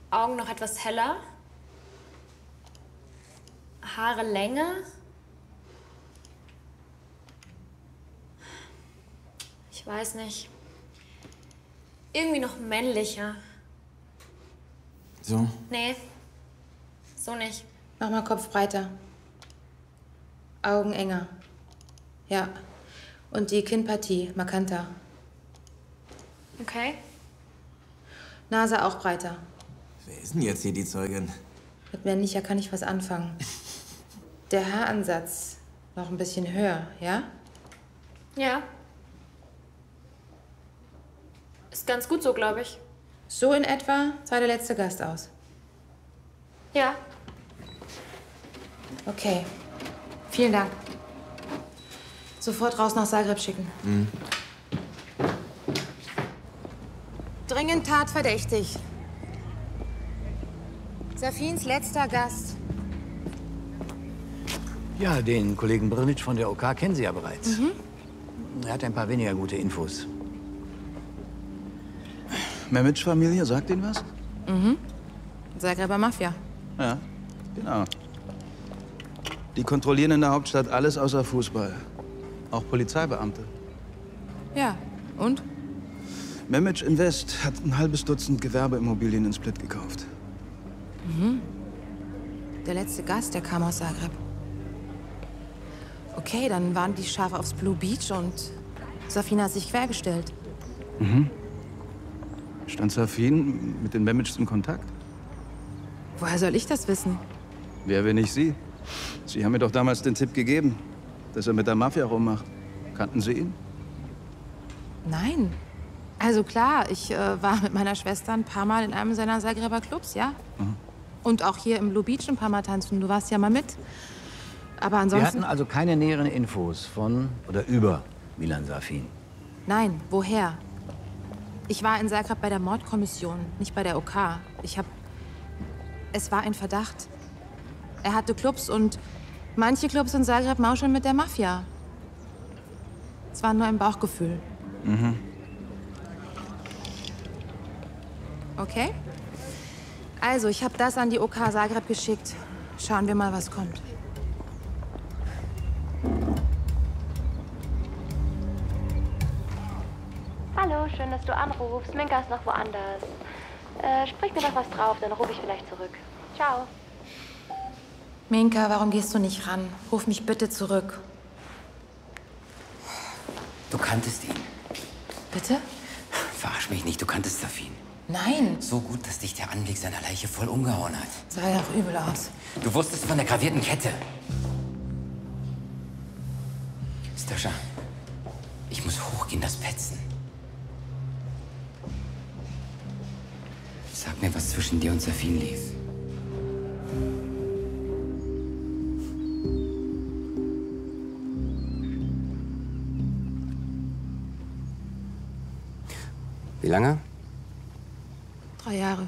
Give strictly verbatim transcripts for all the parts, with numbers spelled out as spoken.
Augen noch etwas heller. Haare länger. Ich weiß nicht. Irgendwie noch männlicher. So? Nee, so nicht. Mach mal Kopf breiter. Augen enger. Ja. Und die Kinnpartie markanter. Okay. Nase auch breiter. Wer ist denn jetzt hier die Zeugin? Mit männlicher kann ich was anfangen. Der Haaransatz noch ein bisschen höher, ja? Ja. Ist ganz gut so, glaube ich. So in etwa sah der letzte Gast aus. Ja. Okay. Vielen Dank. Sofort raus nach Zagreb schicken. Mhm. Dringend tatverdächtig. Safins letzter Gast. Ja, den Kollegen Brnic von der O K kennen Sie ja bereits. Mhm. Er hat ein paar weniger gute Infos. Memic-Familie, sagt Ihnen was? Mhm. Zagreber Mafia. Ja, genau. Die kontrollieren in der Hauptstadt alles außer Fußball. Auch Polizeibeamte. Ja, und? Memic Invest hat ein halbes Dutzend Gewerbeimmobilien in Split gekauft. Mhm. Der letzte Gast, der kam aus Zagreb. Okay, dann waren die scharf aufs Blue Beach und Safina hat sich quergestellt. Mhm. Stand Safin mit den Memics in Kontakt? Woher soll ich das wissen? Wer, wenn nicht Sie? Sie haben mir doch damals den Tipp gegeben, dass er mit der Mafia rummacht. Kannten Sie ihn? Nein. Also klar, ich äh, war mit meiner Schwester ein paar Mal in einem seiner Zagreber Clubs, ja? Mhm. Und auch hier im Blue Beach ein paar Mal tanzen. Du warst ja mal mit. Aber ansonsten... Wir hatten also keine näheren Infos von oder über Milan Safin. Nein, woher? Ich war in Zagreb bei der Mordkommission, nicht bei der O K. Ich hab... Es war ein Verdacht. Er hatte Clubs und manche Clubs in Zagreb mauscheln mit der Mafia. Es war nur ein Bauchgefühl. Mhm. Okay? Also, ich habe das an die O K Zagreb geschickt. Schauen wir mal, was kommt. Hallo, schön, dass du anrufst. Minka ist noch woanders. Äh, sprich mir doch was drauf, dann rufe ich vielleicht zurück. Ciao. Minka, warum gehst du nicht ran? Ruf mich bitte zurück. Du kanntest ihn. Bitte? Verarsch mich nicht, du kanntest Safin. Nein. So gut, dass dich der Anblick seiner Leiche voll umgehauen hat. Sah ja auch übel aus. Du wusstest von der gravierten Kette. Stascha, ich muss hochgehen, das Petzen. Sag mir, was zwischen dir und Safin lief. Wie lange? Drei Jahre.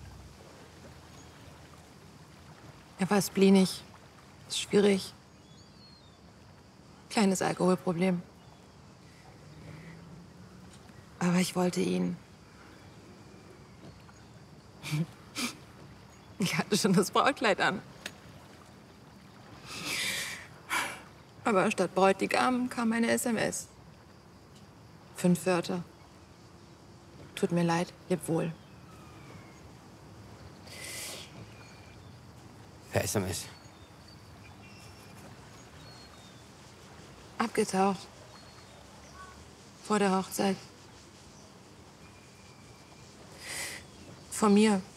Er war spleenig. Ist schwierig. Kleines Alkoholproblem. Aber ich wollte ihn. Ich hatte schon das Brautkleid an. Aber statt Bräutigam kam eine S M S. Fünf Wörter. Tut mir leid, leb wohl. Per S M S. Abgetaucht. Vor der Hochzeit. Von mir.